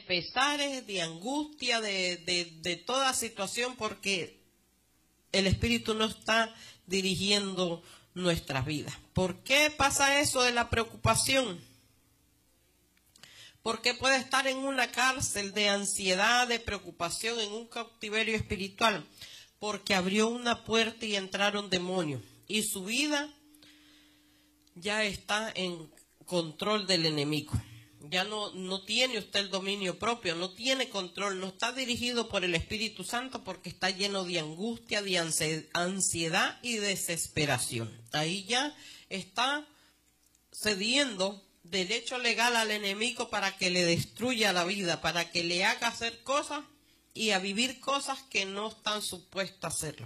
pesares, de angustia, de toda situación, porque el Espíritu no está dirigiendo nuestras vidas. ¿Por qué pasa eso de la preocupación? Porque puede estar en una cárcel de ansiedad, de preocupación, en un cautiverio espiritual, porque abrió una puerta y entraron demonios, y su vida ya está en control del enemigo. Ya no tiene usted el dominio propio, no tiene control, no está dirigido por el Espíritu Santo, porque está lleno de angustia, de ansiedad y desesperación. Ahí ya está cediendo derecho legal al enemigo para que le destruya la vida, para que le haga hacer cosas y a vivir cosas que no están supuestas a hacerlo.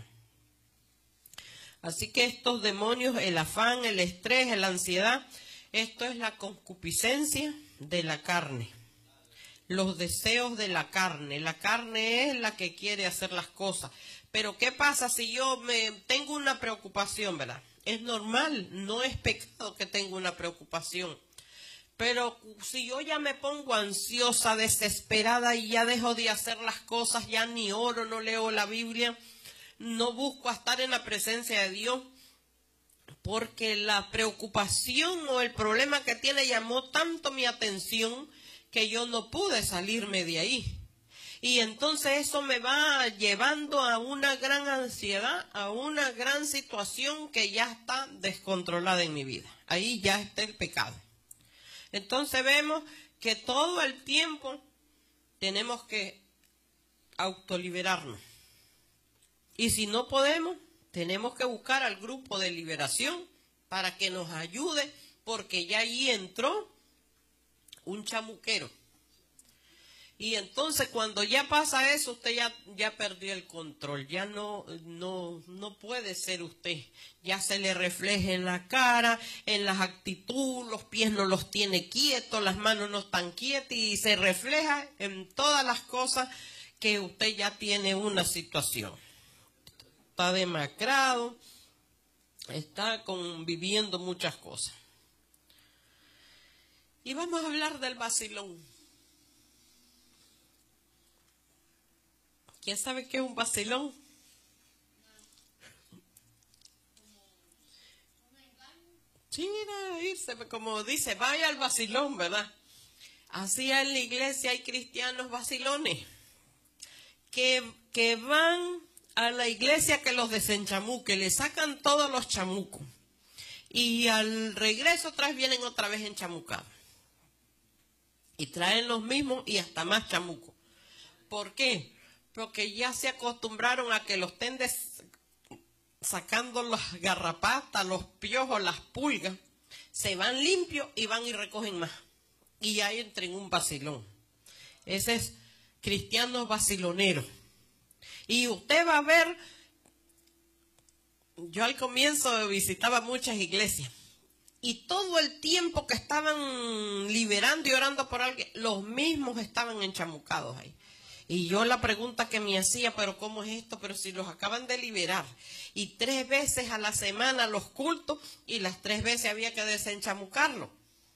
Así que estos demonios, el afán, el estrés, la ansiedad, esto es la concupiscencia de la carne, los deseos de la carne. La carne es la que quiere hacer las cosas. Pero ¿qué pasa si yo tengo una preocupación, verdad? Es normal, no es pecado que tenga una preocupación. Pero si yo ya me pongo ansiosa, desesperada y ya dejo de hacer las cosas, ya ni oro, no leo la Biblia, no busco estar en la presencia de Dios, porque la preocupación o el problema que tiene llamó tanto mi atención que yo no pude salirme de ahí. Y entonces eso me va llevando a una gran ansiedad, a una gran situación que ya está descontrolada en mi vida. Ahí ya está el pecado. Entonces vemos que todo el tiempo tenemos que autoliberarnos. Y si no podemos, tenemos que buscar al grupo de liberación para que nos ayude, porque ya allí entró un chamuquero. Y entonces cuando ya pasa eso, usted ya perdió el control, ya no puede ser usted. Ya se le refleja en la cara, en las actitudes, los pies no los tiene quietos, las manos no están quietas, y se refleja en todas las cosas que usted ya tiene una situación. Está demacrado, está viviendo muchas cosas. Y vamos a hablar del vacilón. ¿Quién sabe qué es un vacilón? Sí, mira, irse, como dice, vaya al vacilón, ¿verdad? Así en la iglesia hay cristianos vacilones que van a la iglesia que los desenchamuque, le sacan todos los chamucos y al regreso vienen otra vez enchamucados y traen los mismos y hasta más chamucos. ¿Por qué? Porque ya se acostumbraron a que los estén sacando las garrapatas, los piojos, las pulgas, se van limpios y van y recogen más. Y ya entran en un vacilón. Ese es cristianos vaciloneros. Y usted va a ver, yo al comienzo visitaba muchas iglesias, y todo el tiempo que estaban liberando y orando por alguien, los mismos estaban enchamucados ahí. Y yo la pregunta que me hacía, pero ¿cómo es esto? Pero si los acaban de liberar. Y 3 veces a la semana los cultos, y las 3 veces había que desenchamucarlo.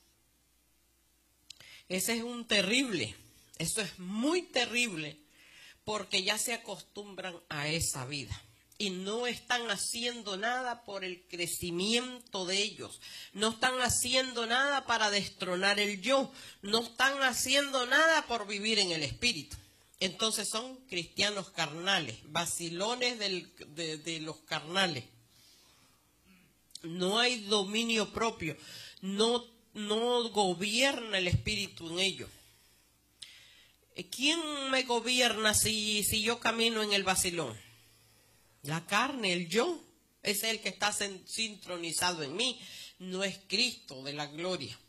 Ese es un terrible, eso es muy terrible, porque ya se acostumbran a esa vida. Y no están haciendo nada por el crecimiento de ellos. No están haciendo nada para destronar el yo. No están haciendo nada por vivir en el espíritu. Entonces son cristianos carnales, vacilones de los carnales. No hay dominio propio, no gobierna el espíritu en ellos. ¿Quién me gobierna si yo camino en el vacilón? La carne, el yo, es el que está sincronizado en mí, no es Cristo de la gloria.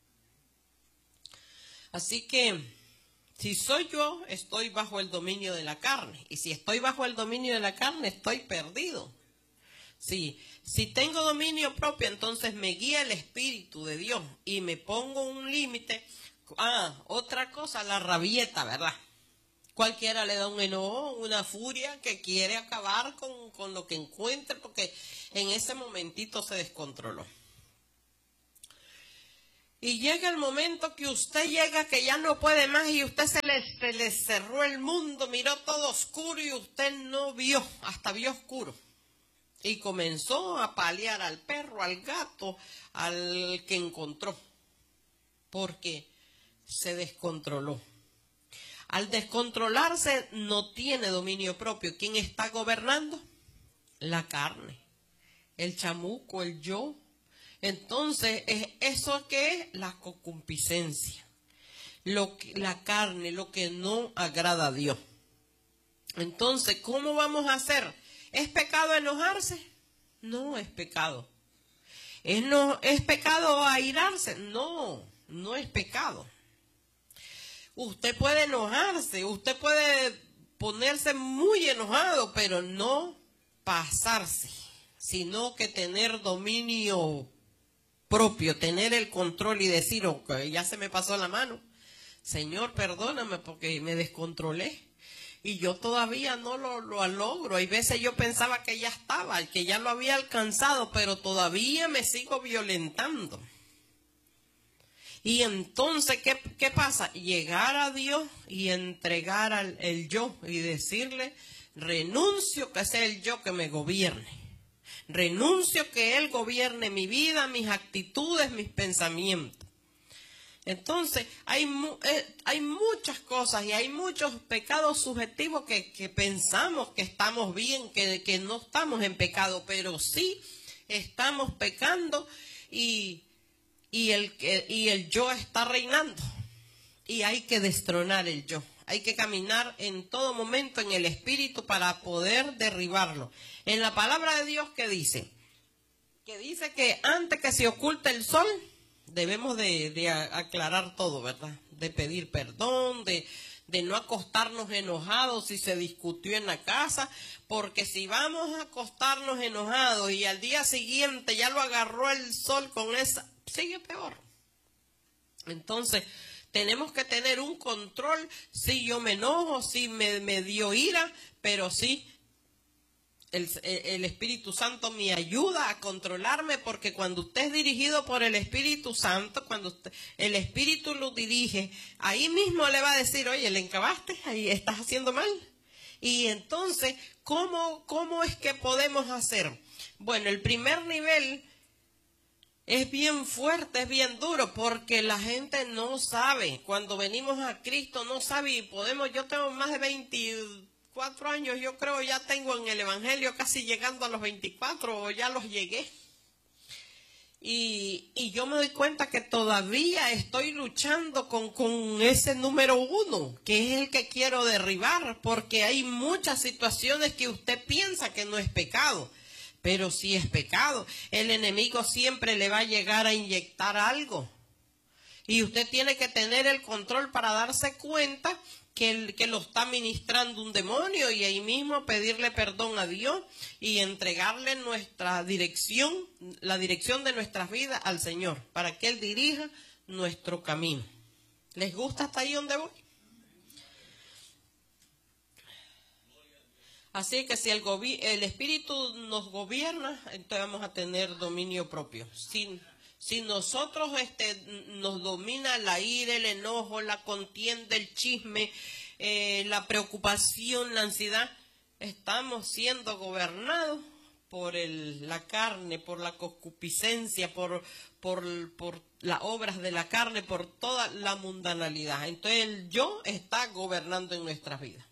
Así que si soy yo, estoy bajo el dominio de la carne. Y si estoy bajo el dominio de la carne, estoy perdido. Si tengo dominio propio, entonces me guía el Espíritu de Dios y me pongo un límite. Otra cosa, la rabieta, ¿verdad? Cualquiera le da un enojo, una furia que quiere acabar con lo que encuentre, porque en ese momentito se descontroló. Y llega el momento que usted llega que ya no puede más y usted se le cerró el mundo, miró todo oscuro y usted no vio, hasta vio oscuro. Y comenzó a palear al perro, al gato, al que encontró, porque se descontroló. Al descontrolarse no tiene dominio propio. ¿Quién está gobernando? La carne, el chamuco, el yo. Entonces, ¿eso qué es? La concupiscencia, la carne, lo que no agrada a Dios. Entonces, ¿cómo vamos a hacer? ¿Es pecado enojarse? No es pecado. ¿Es pecado airarse? No, no es pecado. Usted puede enojarse, usted puede ponerse muy enojado, pero no pasarse, sino que tener dominio propio, tener el control y decir, ok, ya se me pasó la mano, Señor, perdóname porque me descontrolé y yo todavía no lo logro. Hay veces yo pensaba que ya estaba, que ya lo había alcanzado, pero todavía me sigo violentando. Y entonces, ¿qué pasa? Llegar a Dios y entregar el yo y decirle, renuncio que sea el yo que me gobierne. Renuncio que Él gobierne mi vida, mis actitudes, mis pensamientos. Entonces, hay muchas cosas y hay muchos pecados subjetivos que pensamos que estamos bien, que no estamos en pecado, pero sí estamos pecando y el yo está reinando. Y hay que destronar el yo. Hay que caminar en todo momento en el Espíritu para poder derribarlo. En la palabra de Dios, ¿qué dice? Que dice que antes que se oculte el sol, debemos de aclarar todo, ¿verdad? De pedir perdón, de no acostarnos enojados si se discutió en la casa, porque si vamos a acostarnos enojados y al día siguiente ya lo agarró el sol con esa, sigue peor. Entonces, tenemos que tener un control. Si yo me enojo, si me dio ira, pero sí, el Espíritu Santo me ayuda a controlarme, porque cuando usted es dirigido por el Espíritu Santo, cuando el Espíritu lo dirige, ahí mismo le va a decir, oye, le encabaste, ahí estás haciendo mal. Y entonces, ¿cómo es que podemos hacer? Bueno, el primer nivel es bien fuerte, es bien duro, porque la gente no sabe. Cuando venimos a Cristo no sabe y yo tengo más de 24 años, yo creo ya tengo en el Evangelio casi llegando a los 24, o ya los llegué. Y yo me doy cuenta que todavía estoy luchando con ese número 1, que es el que quiero derribar, porque hay muchas situaciones que usted piensa que no es pecado. Pero sí es pecado. El enemigo siempre le va a llegar a inyectar algo. Y usted tiene que tener el control para darse cuenta que lo está ministrando un demonio, y ahí mismo pedirle perdón a Dios y entregarle nuestra dirección, la dirección de nuestras vidas al Señor, para que Él dirija nuestro camino. ¿Les gusta hasta ahí donde voy? Así que si el Espíritu nos gobierna, entonces vamos a tener dominio propio. Si nosotros nos domina la ira, el enojo, la contienda, el chisme, la preocupación, la ansiedad, estamos siendo gobernados por la carne, por la concupiscencia, por las obras de la carne, por toda la mundanalidad. Entonces el yo está gobernando en nuestras vidas.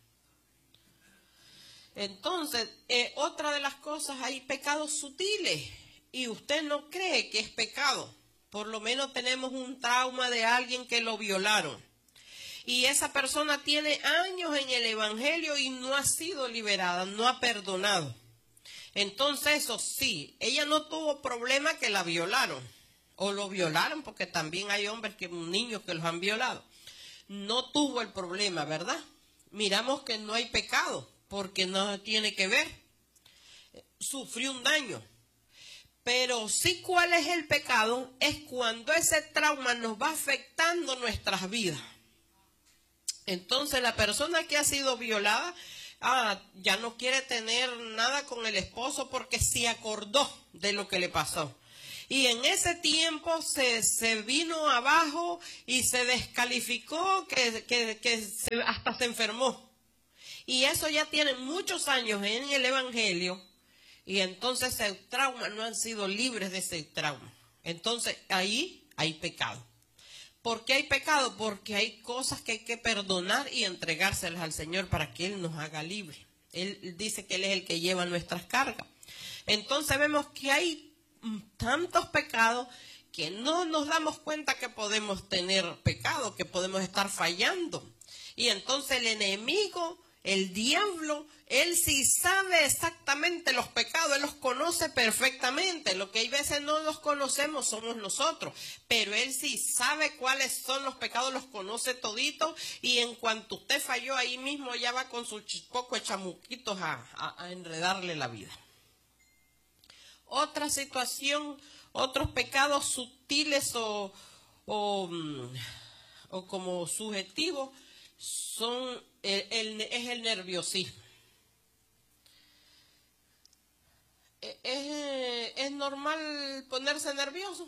Entonces, otra de las cosas, hay pecados sutiles y usted no cree que es pecado. Por lo menos tenemos un trauma de alguien que lo violaron. Y esa persona tiene años en el Evangelio y no ha sido liberada, no ha perdonado. Entonces, eso sí, ella no tuvo problema que la violaron. O lo violaron, porque también hay hombres, niños que los han violado. No tuvo el problema, ¿verdad? Miramos que no hay pecado, porque no tiene que ver. Sufrió un daño. Pero sí, ¿cuál es el pecado? Es cuando ese trauma nos va afectando nuestras vidas. Entonces la persona que ha sido violada ya no quiere tener nada con el esposo porque se acordó de lo que le pasó. Y en ese tiempo se vino abajo y se descalificó, hasta se enfermó. Y eso ya tiene muchos años en el Evangelio. Y entonces ese trauma no han sido libres de ese trauma. Entonces ahí hay pecado. ¿Por qué hay pecado? Porque hay cosas que hay que perdonar y entregárselas al Señor para que Él nos haga libre. Él dice que Él es el que lleva nuestras cargas. Entonces vemos que hay tantos pecados que no nos damos cuenta que podemos tener pecado, que podemos estar fallando. Y entonces el enemigo, el diablo, él sí sabe exactamente los pecados, él los conoce perfectamente. Lo que hay veces no los conocemos somos nosotros, pero él sí sabe cuáles son los pecados, los conoce toditos, y en cuanto usted falló ahí mismo ya va con sus pocos chamuquitos a enredarle la vida. Otra situación, otros pecados sutiles o como subjetivos son es el nerviosismo. ¿Es normal ponerse nervioso?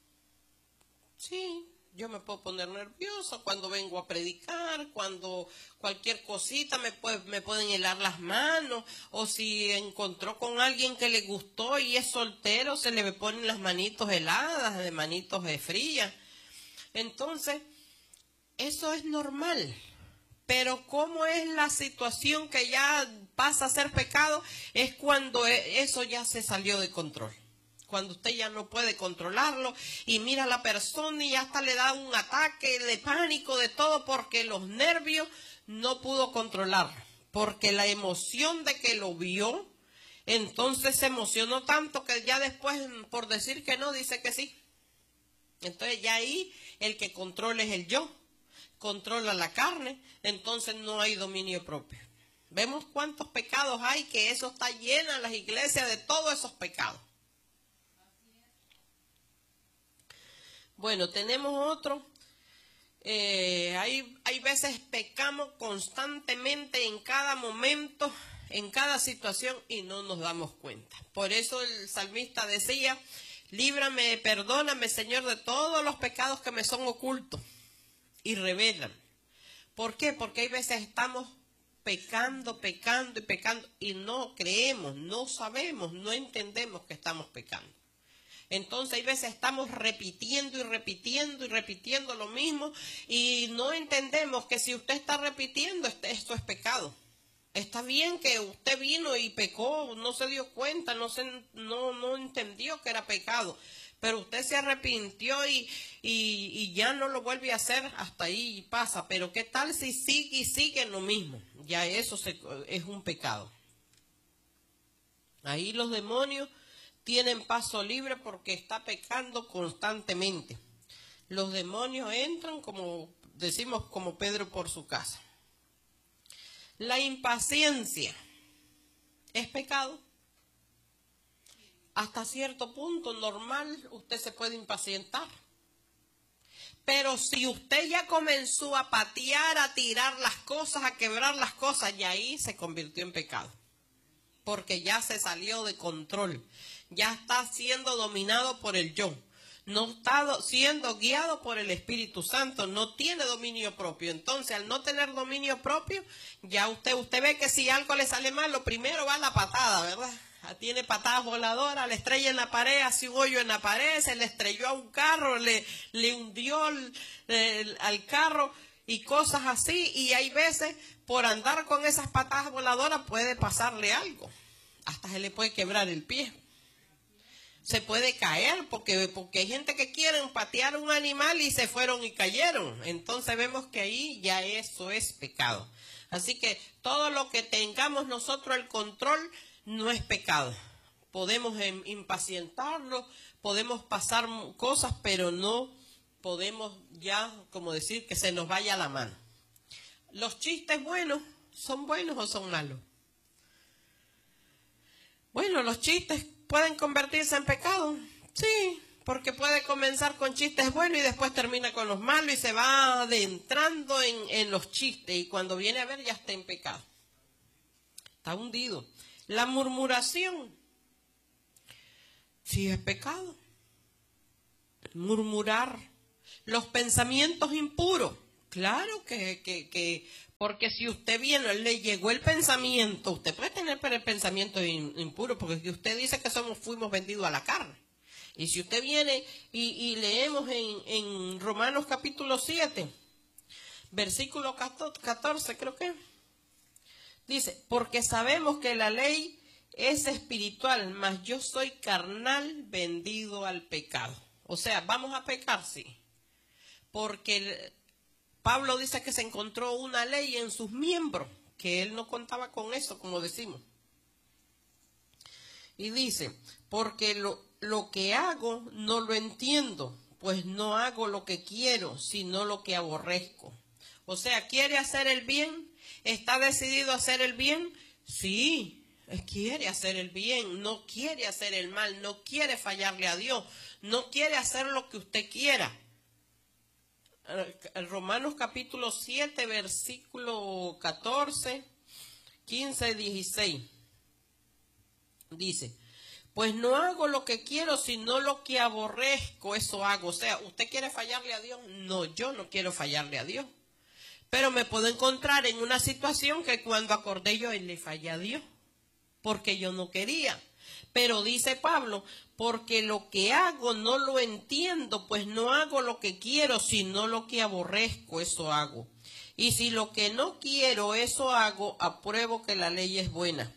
Sí, yo me puedo poner nervioso cuando vengo a predicar, cuando cualquier cosita me pueden helar las manos, o si encontró con alguien que le gustó y es soltero, se le ponen las manitos heladas, de manitos frías. Entonces, eso es normal. Pero ¿cómo es la situación que ya pasa a ser pecado? Es cuando eso ya se salió de control. Cuando usted ya no puede controlarlo y mira a la persona y hasta le da un ataque de pánico, de todo, porque los nervios no pudo controlarlo. Porque la emoción de que lo vio, entonces se emocionó tanto que ya después, por decir que no, dice que sí. Entonces ya ahí el que controla es el yo. Controla la carne, entonces no hay dominio propio. Vemos cuántos pecados hay, que eso está llena las iglesias de todos esos pecados. Bueno, tenemos otro. Hay veces pecamos constantemente en cada momento, en cada situación, y no nos damos cuenta. Por eso el salmista decía: líbrame, perdóname, Señor, de todos los pecados que me son ocultos y revelan. ¿Por qué? Porque hay veces estamos pecando y no creemos, no sabemos, no entendemos que estamos pecando. Entonces hay veces estamos repitiendo lo mismo y no entendemos que si usted está repitiendo, esto es pecado. Está bien que usted vino y pecó, no se dio cuenta, no entendió que era pecado. Pero usted se arrepintió y ya no lo vuelve a hacer, hasta ahí pasa. Pero ¿qué tal si sigue en lo mismo? Ya eso es un pecado. Ahí los demonios tienen paso libre porque está pecando constantemente. Los demonios entran, como decimos, como Pedro por su casa. La impaciencia es pecado. Hasta cierto punto normal usted se puede impacientar. Pero si usted ya comenzó a patear, a tirar las cosas, a quebrar las cosas, y ahí se convirtió en pecado. Porque ya se salió de control. Ya está siendo dominado por el yo. No está siendo guiado por el Espíritu Santo. No tiene dominio propio. Entonces, al no tener dominio propio, ya usted ve que si algo le sale mal, lo primero va a la patada, ¿verdad? Tiene patadas voladoras, le estrella en la pared, hace un hoyo en la pared, se le estrelló a un carro, le hundió al carro y cosas así. Y hay veces, por andar con esas patadas voladoras, puede pasarle algo. Hasta se le puede quebrar el pie. Se puede caer porque hay gente que quieren patear un animal y se fueron y cayeron. Entonces vemos que ahí ya eso es pecado. Así que todo lo que tengamos nosotros el control no es pecado. Podemos impacientarlo, podemos pasar cosas, pero no podemos ya, como decir, que se nos vaya la mano. ¿Los chistes buenos son buenos o son malos? Bueno, los chistes pueden convertirse en pecado. Sí, porque puede comenzar con chistes buenos y después termina con los malos y se va adentrando en los chistes y cuando viene a ver ya está en pecado. Está hundido. La murmuración, sí es pecado. murmurar, los pensamientos impuros. Claro que porque si usted viene, le llegó el pensamiento, usted puede tener el pensamiento impuro, porque si usted dice que fuimos vendidos a la carne. Y si usted viene y leemos en Romanos capítulo 7, versículo 14, creo que dice, porque sabemos que la ley es espiritual, mas yo soy carnal, vendido al pecado. O sea, ¿vamos a pecar? Sí. Porque Pablo dice que se encontró una ley en sus miembros, que él no contaba con eso, como decimos. Y dice, porque lo que hago no lo entiendo, pues no hago lo que quiero, sino lo que aborrezco. O sea, ¿quiere hacer el bien? ¿Está decidido a hacer el bien? Sí, quiere hacer el bien, no quiere hacer el mal, no quiere fallarle a Dios, no quiere hacer lo que usted quiera. Romanos capítulo 7, versículo 14, 15 y 16. Dice, pues no hago lo que quiero, sino lo que aborrezco, eso hago. O sea, ¿usted quiere fallarle a Dios? No, yo no quiero fallarle a Dios. Pero me puedo encontrar en una situación que cuando acordé yo le fallé a Dios, porque yo no quería. Pero dice Pablo, porque lo que hago no lo entiendo, pues no hago lo que quiero, sino lo que aborrezco, eso hago. Y si lo que no quiero, eso hago, apruebo que la ley es buena.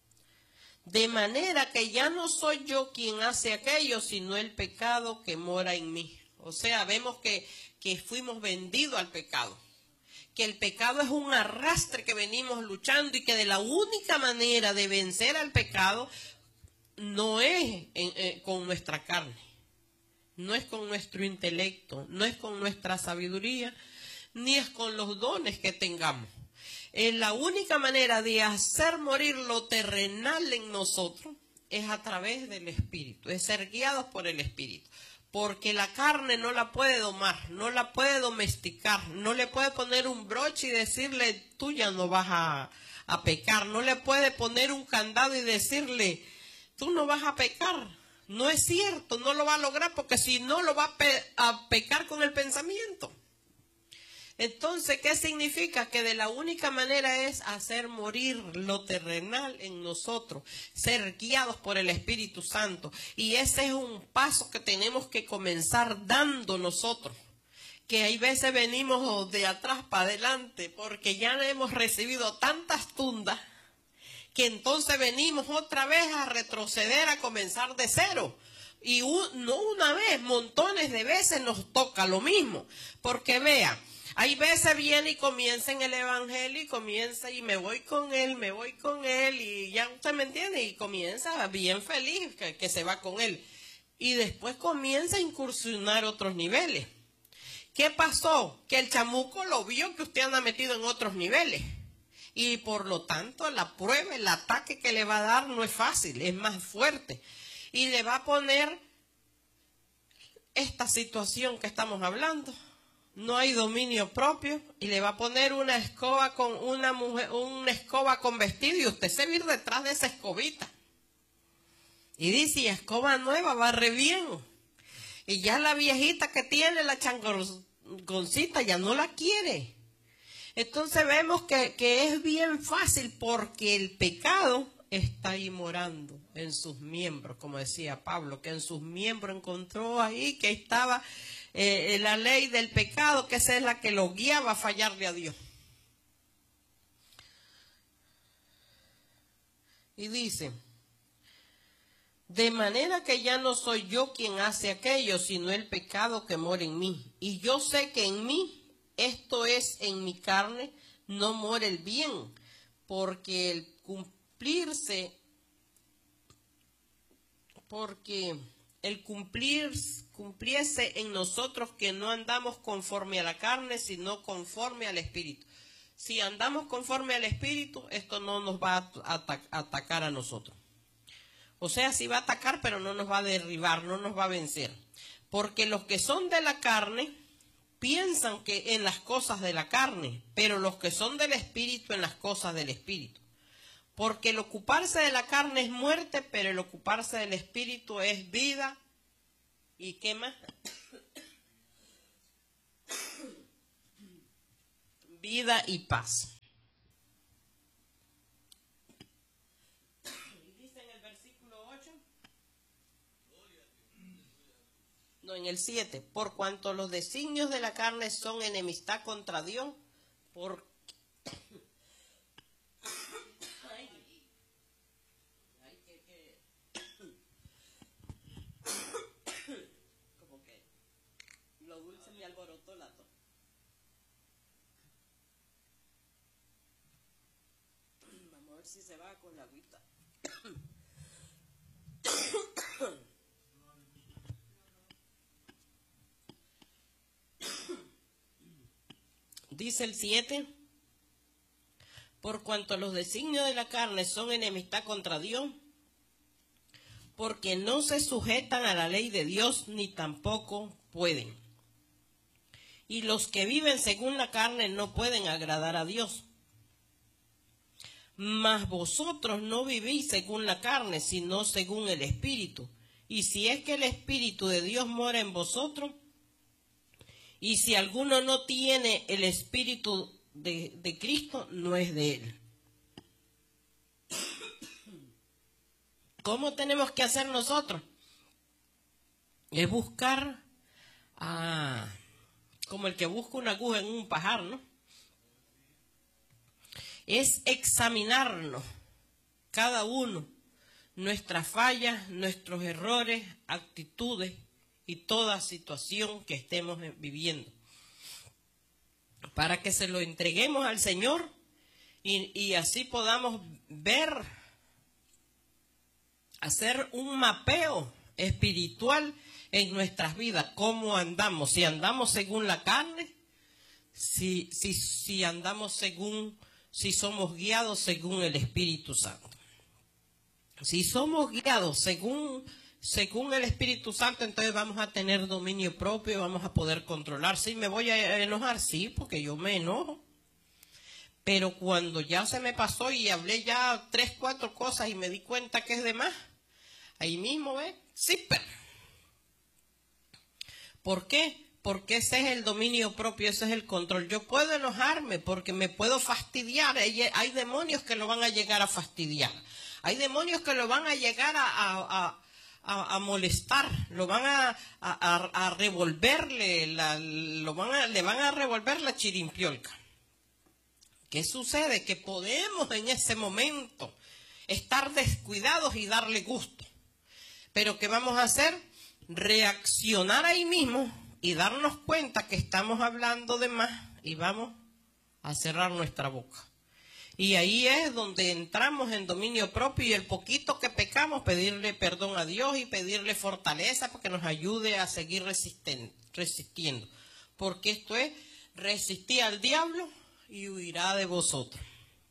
De manera que ya no soy yo quien hace aquello, sino el pecado que mora en mí. O sea, vemos que fuimos vendidos al pecado. Que el pecado es un arrastre que venimos luchando y que de la única manera de vencer al pecado no es con nuestra carne, no es con nuestro intelecto, no es con nuestra sabiduría, ni es con los dones que tengamos. La única manera de hacer morir lo terrenal en nosotros es a través del Espíritu, es ser guiados por el Espíritu. Porque la carne no la puede domar, no la puede domesticar, no le puede poner un broche y decirle, tú ya no vas a pecar, no le puede poner un candado y decirle, tú no vas a pecar. No es cierto, no lo va a lograr porque si no lo va a pecar con el pensamiento. Entonces, ¿qué significa? Que de la única manera es hacer morir lo terrenal en nosotros, ser guiados por el Espíritu Santo. Y ese es un paso que tenemos que comenzar dando nosotros. Que hay veces venimos de atrás para adelante porque ya hemos recibido tantas tundas que entonces venimos otra vez a retroceder, a comenzar de cero. Y no una vez, montones de veces nos toca lo mismo. Porque vea, hay veces viene y comienza en el evangelio y comienza y me voy con él y ya usted me entiende y comienza bien feliz que se va con él. Y después comienza a incursionar otros niveles. ¿Qué pasó? Que el chamuco lo vio que usted anda metido en otros niveles. Y por lo tanto la prueba, el ataque que le va a dar no es fácil, es más fuerte. Y le va a poner esta situación que estamos hablando. No hay dominio propio y le va a poner una escoba con una escoba con vestido y usted se va a ir detrás de esa escobita. Y dice, y escoba nueva, barre bien. Y ya la viejita que tiene, la changoncita, ya no la quiere. Entonces vemos que es bien fácil porque el pecado está ahí morando en sus miembros, como decía Pablo, que en sus miembros encontró ahí que estaba la ley del pecado, que esa es la que lo guiaba a fallarle a Dios. Y dice, de manera que ya no soy yo quien hace aquello, sino el pecado que mora en mí. Y yo sé que en mí, esto es en mi carne, no mora el bien, porque el cumplirse en nosotros que no andamos conforme a la carne, sino conforme al Espíritu. Si andamos conforme al Espíritu, esto no nos va a atacar a nosotros. O sea, sí va a atacar, pero no nos va a derribar, no nos va a vencer. Porque los que son de la carne piensan que en las cosas de la carne, pero los que son del Espíritu en las cosas del Espíritu. Porque el ocuparse de la carne es muerte, pero el ocuparse del Espíritu es vida ¿Y qué más? Vida y paz. Y dice en el versículo 8, no, en el 7, por cuanto los designios de la carne son enemistad contra Dios, por como que lo dulce me alborotó la tos. Vamos a ver si se va con la agüita. Dice el 7, por cuanto los designios de la carne son enemistad contra Dios, porque no se sujetan a la ley de Dios, ni tampoco pueden. Y los que viven según la carne no pueden agradar a Dios. Mas vosotros no vivís según la carne, sino según el Espíritu. Y si es que el Espíritu de Dios mora en vosotros, y si alguno no tiene el Espíritu de Cristo, no es de él. ¿Cómo tenemos que hacer nosotros? Es buscar, como el que busca una aguja en un pajar, ¿no? Es examinarnos, cada uno, nuestras fallas, nuestros errores, actitudes y toda situación que estemos viviendo, para que se lo entreguemos al Señor y así podamos ver, hacer un mapeo espiritual en nuestras vidas, cómo andamos, si andamos según la carne, si andamos si somos guiados según el Espíritu Santo. Si somos guiados según el Espíritu Santo, entonces vamos a tener dominio propio, vamos a poder controlar. ¿Sí me voy a enojar? Sí, porque yo me enojo. Pero cuando ya se me pasó y hablé ya 3, 4 cosas y me di cuenta que es de más, ahí mismo, ¿ves? Sí, pero ¿por qué? Porque ese es el dominio propio, ese es el control. Yo puedo enojarme porque me puedo fastidiar. Hay demonios que lo van a llegar a fastidiar. Hay demonios que lo van a llegar a molestar, lo van a revolverle, le van a revolver la chirimpiolca. ¿Qué sucede? Que podemos en ese momento estar descuidados y darle gusto. Pero ¿qué vamos a hacer? Reaccionar ahí mismo y darnos cuenta que estamos hablando de más y vamos a cerrar nuestra boca. Y ahí es donde entramos en dominio propio y el poquito que pecamos, pedirle perdón a Dios y pedirle fortaleza para que nos ayude a seguir resistiendo. Porque esto es resistir al diablo y huirá de vosotros.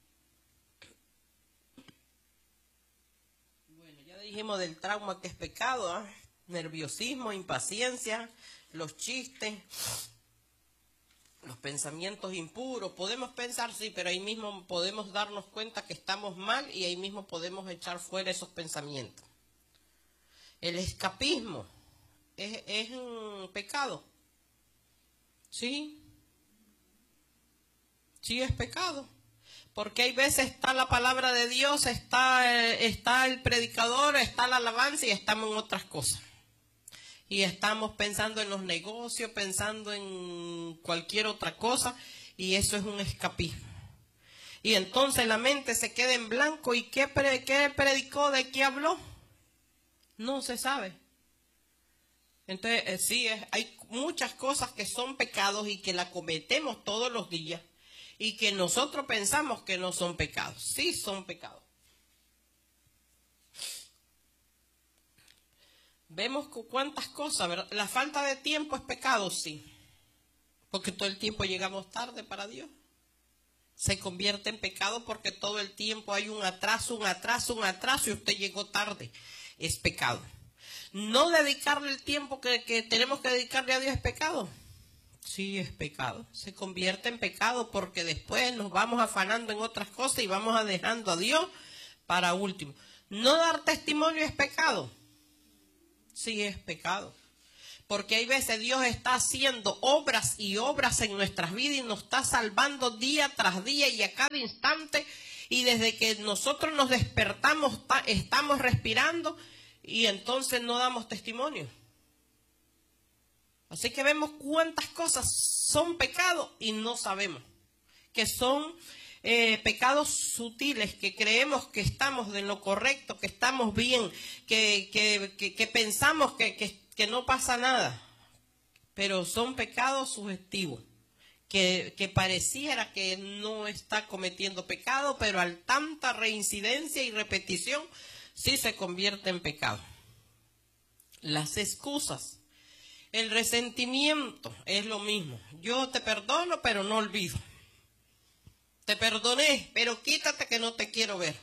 Bueno, ya dijimos del trauma que es pecado, nerviosismo, impaciencia, los chistes, los pensamientos impuros. Podemos pensar, sí, pero ahí mismo podemos darnos cuenta que estamos mal y ahí mismo podemos echar fuera esos pensamientos. El escapismo es un pecado. ¿Sí? Sí es pecado. Porque hay veces está la palabra de Dios, está el predicador, está la alabanza y estamos en otras cosas. Y estamos pensando en los negocios, pensando en cualquier otra cosa, y eso es un escapismo. Y entonces la mente se queda en blanco. ¿Y qué predicó? ¿De qué habló? No se sabe. Entonces, sí, hay muchas cosas que son pecados y que la cometemos todos los días, y que nosotros pensamos que no son pecados. Sí son pecados. Vemos cuántas cosas, ¿verdad? La falta de tiempo es pecado, sí. Porque todo el tiempo llegamos tarde para Dios. Se convierte en pecado porque todo el tiempo hay un atraso y usted llegó tarde. Es pecado. No dedicarle el tiempo que tenemos que dedicarle a Dios es pecado. Sí, es pecado. Se convierte en pecado porque después nos vamos afanando en otras cosas y vamos dejando a Dios para último. No dar testimonio es pecado. Sí, es pecado. Porque hay veces Dios está haciendo obras y obras en nuestras vidas y nos está salvando día tras día y a cada instante. Y desde que nosotros nos despertamos, estamos respirando y entonces no damos testimonio. Así que vemos cuántas cosas son pecados y no sabemos. Que son pecados sutiles, que creemos que estamos de lo correcto, que estamos bien, que pensamos que no pasa nada. Pero son pecados subjetivos. Que pareciera que no está cometiendo pecado, pero al tanta reincidencia y repetición, sí se convierte en pecado. Las excusas, el resentimiento es lo mismo. Yo te perdono, pero no olvido. Te perdoné, pero quítate que no te quiero ver.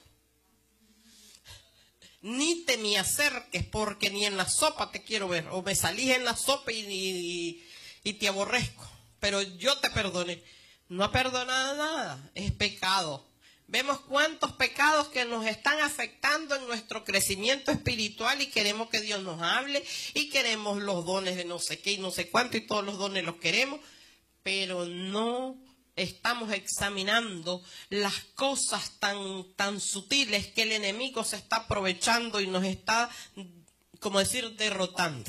Ni te me acerques porque ni en la sopa te quiero ver. O me salís en la sopa y te aborrezco. Pero yo te perdoné. No ha perdonado nada, es pecado. Vemos cuántos pecados que nos están afectando en nuestro crecimiento espiritual y queremos que Dios nos hable y queremos los dones de no sé qué y no sé cuánto y todos los dones los queremos, pero no estamos examinando las cosas tan sutiles que el enemigo se está aprovechando y nos está, como decir, derrotando.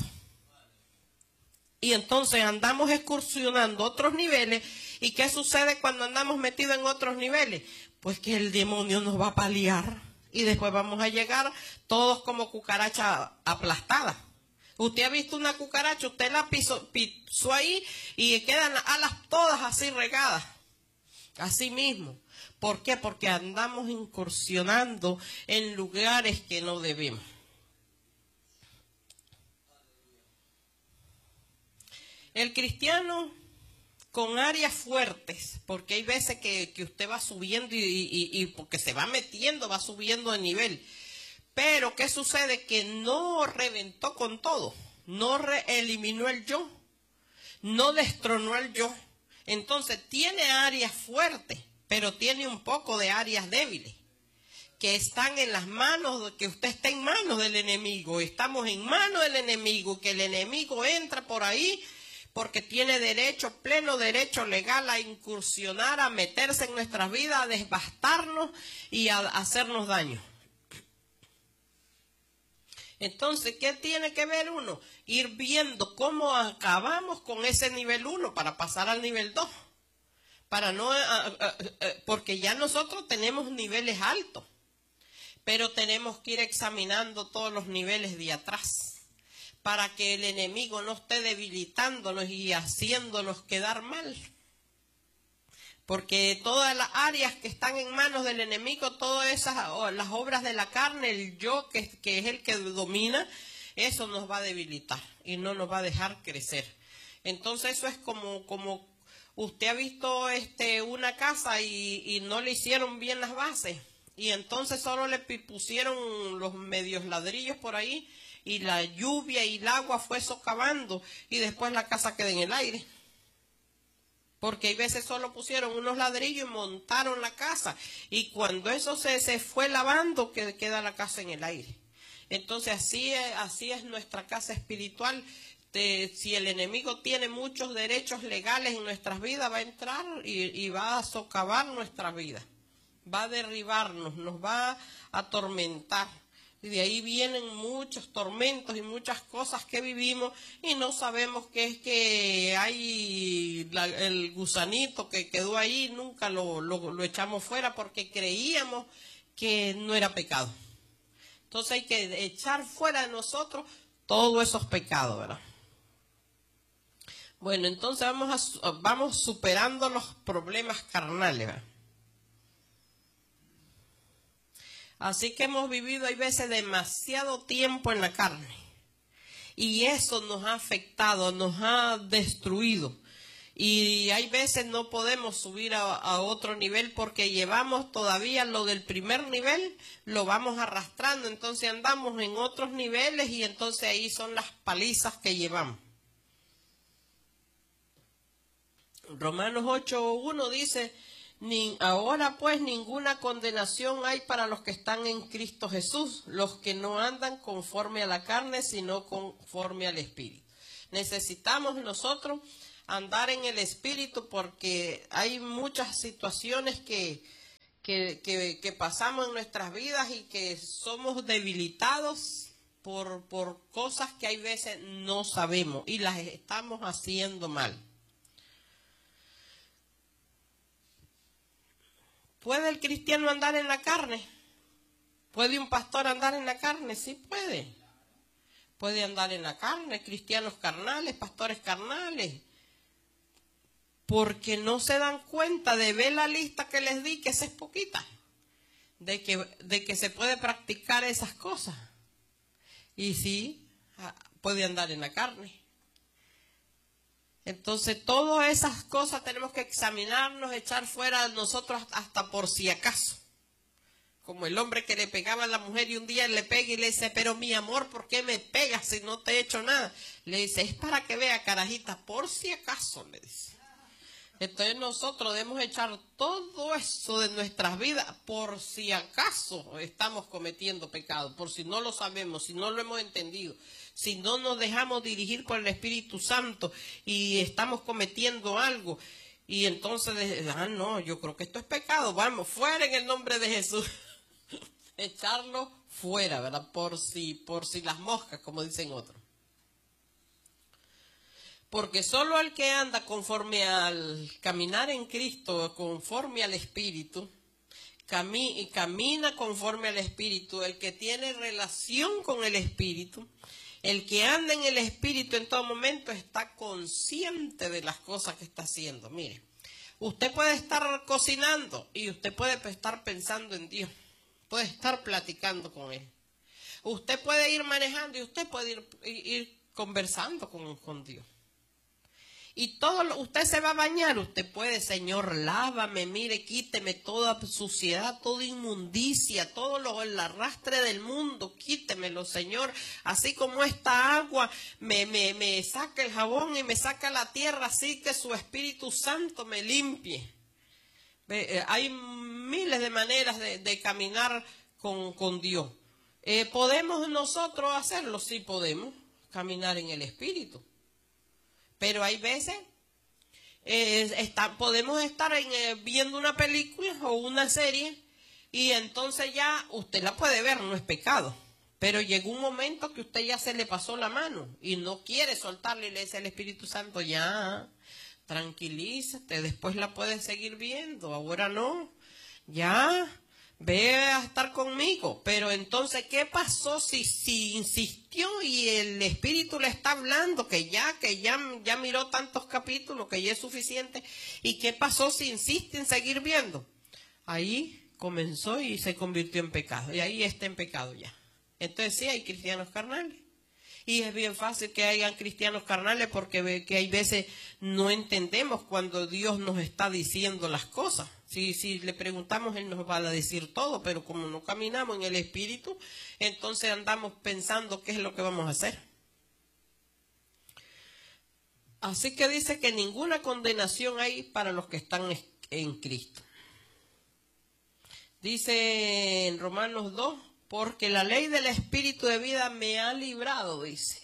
Y entonces andamos excursionando otros niveles. ¿Y qué sucede cuando andamos metidos en otros niveles? Pues que el demonio nos va a paliar y después vamos a llegar todos como cucaracha aplastada. Usted ha visto una cucaracha, usted la pisó ahí y quedan las alas todas así regadas. Así mismo. ¿Por qué? Porque andamos incursionando en lugares que no debemos. El cristiano con áreas fuertes, porque hay veces que usted va subiendo y porque se va metiendo, va subiendo de nivel. Pero ¿qué sucede? Que no reventó con todo, no eliminó el yo, no destronó el yo. Entonces tiene áreas fuertes, pero tiene un poco de áreas débiles, que están en las manos, que usted está en manos del enemigo. Estamos en manos del enemigo, que el enemigo entra por ahí porque tiene derecho, pleno derecho legal a incursionar, a meterse en nuestras vidas, a devastarnos y a hacernos daño. Entonces, ¿qué tiene que ver uno? Ir viendo cómo acabamos con ese nivel 1 para pasar al nivel 2. Para no, porque ya nosotros tenemos niveles altos, pero tenemos que ir examinando todos los niveles de atrás, para que el enemigo no esté debilitándonos y haciéndonos quedar mal. Porque todas las áreas que están en manos del enemigo, todas esas, las obras de la carne, el yo que es el que domina, eso nos va a debilitar y no nos va a dejar crecer. Entonces eso es como usted ha visto una casa y no le hicieron bien las bases. Y entonces solo le pusieron los medios ladrillos por ahí. Y la lluvia y el agua fue socavando y después la casa queda en el aire. Porque hay veces solo pusieron unos ladrillos y montaron la casa. Y cuando eso se fue lavando, queda la casa en el aire. Entonces así es nuestra casa espiritual. Si el enemigo tiene muchos derechos legales en nuestras vidas, va a entrar y va a socavar nuestras vidas. Va a derribarnos, nos va a atormentar. Y de ahí vienen muchos tormentos y muchas cosas que vivimos y no sabemos qué es que hay el gusanito que quedó ahí, nunca lo echamos fuera porque creíamos que no era pecado. Entonces hay que echar fuera de nosotros todos esos pecados, ¿verdad? Bueno, entonces vamos superando los problemas carnales, ¿verdad? Así que hemos vivido, hay veces, demasiado tiempo en la carne. Y eso nos ha afectado, nos ha destruido. Y hay veces no podemos subir a otro nivel porque llevamos todavía lo del primer nivel, lo vamos arrastrando. Entonces andamos en otros niveles y entonces ahí son las palizas que llevamos. Romanos 8:1 dice: ahora pues ninguna condenación hay para los que están en Cristo Jesús, los que no andan conforme a la carne, sino conforme al Espíritu. Necesitamos nosotros andar en el Espíritu porque hay muchas situaciones que pasamos en nuestras vidas y que somos debilitados por cosas que hay veces no sabemos y las estamos haciendo mal. ¿Puede el cristiano andar en la carne? ¿Puede un pastor andar en la carne? Sí puede. Puede andar en la carne, cristianos carnales, pastores carnales. Porque no se dan cuenta de ver la lista que les di, que esa es poquita. De que se puede practicar esas cosas. Y sí, puede andar en la carne. Entonces, todas esas cosas tenemos que examinarnos, echar fuera de nosotros hasta por si acaso. Como el hombre que le pegaba a la mujer y un día le pega y le dice, pero mi amor, ¿por qué me pegas si no te he hecho nada? Le dice, es para que vea, carajita, por si acaso, le dice. Entonces nosotros debemos echar todo eso de nuestras vidas por si acaso estamos cometiendo pecado, por si no lo sabemos, si no lo hemos entendido, si no nos dejamos dirigir por el Espíritu Santo y estamos cometiendo algo. Y entonces, no, yo creo que esto es pecado, vamos, fuera en el nombre de Jesús. Echarlo fuera, ¿verdad? Por si las moscas, como dicen otros. Porque solo el que anda conforme al caminar en Cristo, conforme al Espíritu, camina conforme al Espíritu, el que tiene relación con el Espíritu, el que anda en el Espíritu en todo momento está consciente de las cosas que está haciendo. Mire, usted puede estar cocinando y usted puede estar pensando en Dios, puede estar platicando con Él. Usted puede ir manejando y usted puede ir conversando con Dios. Y usted se va a bañar, usted puede, Señor, lávame, mire, quíteme toda suciedad, toda inmundicia, todo el arrastre del mundo, quítemelo, Señor. Así como esta agua me saca el jabón y me saca la tierra, así que su Espíritu Santo me limpie. Hay miles de maneras de caminar con Dios. ¿Podemos nosotros hacerlo? Sí podemos, caminar en el Espíritu. Pero hay veces podemos estar viendo una película o una serie y entonces ya usted la puede ver, no es pecado. Pero llegó un momento que usted ya se le pasó la mano y no quiere soltarle y le dice al Espíritu Santo, ya, tranquilízate, después la puedes seguir viendo, ahora no, ya. Ve a estar conmigo. Pero entonces, ¿qué pasó si insistió y el Espíritu le está hablando que ya miró tantos capítulos, que ya es suficiente? ¿Y qué pasó si insiste en seguir viendo? Ahí comenzó y se convirtió en pecado. Y ahí está en pecado ya. Entonces sí, hay cristianos carnales. Y es bien fácil que hayan cristianos carnales porque que hay veces no entendemos cuando Dios nos está diciendo las cosas. Si le preguntamos, Él nos va a decir todo, pero como no caminamos en el Espíritu, entonces andamos pensando qué es lo que vamos a hacer. Así que dice que ninguna condenación hay para los que están en Cristo. Dice en Romanos 2, porque la ley del Espíritu de vida me ha librado, dice.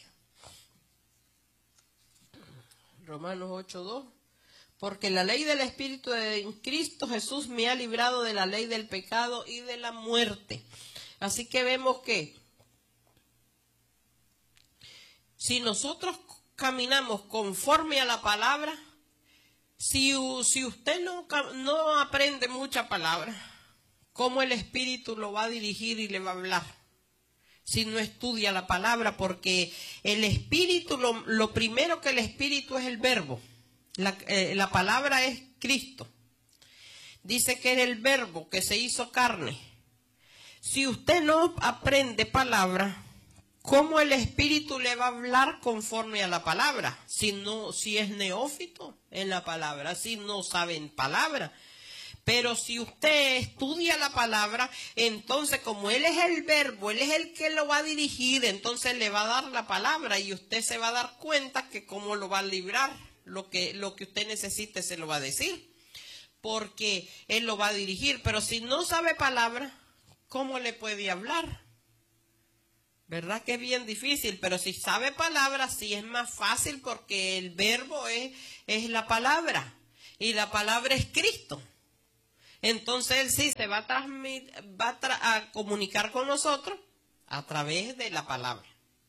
Romanos 8:2. Porque la ley del Espíritu de Cristo Jesús me ha librado de la ley del pecado y de la muerte. Así que vemos que si nosotros caminamos conforme a la palabra, si usted no aprende mucha palabra, ¿cómo el Espíritu lo va a dirigir y le va a hablar? Si no estudia la palabra, porque el Espíritu, lo primero que el Espíritu es el verbo. La palabra es Cristo. Dice que era el verbo que se hizo carne. Si usted no aprende palabra, ¿cómo el Espíritu le va a hablar conforme a la palabra? Si es neófito en la palabra, si no sabe en palabra. Pero si usted estudia la palabra, entonces como Él es el verbo, Él es el que lo va a dirigir, entonces le va a dar la palabra y usted se va a dar cuenta que cómo lo va a librar. Lo que usted necesite se lo va a decir, porque Él lo va a dirigir. Pero si no sabe palabra, ¿cómo le puede hablar? ¿Verdad que es bien difícil? Pero si sabe palabras, sí es más fácil porque el verbo es la palabra. Y la palabra es Cristo. Entonces Él sí se va a a comunicar con nosotros a través de la palabra.